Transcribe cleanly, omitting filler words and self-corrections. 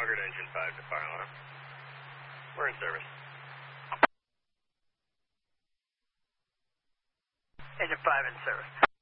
Auger to engine 5 to fire alarm. We're in service. Engine 5 in service.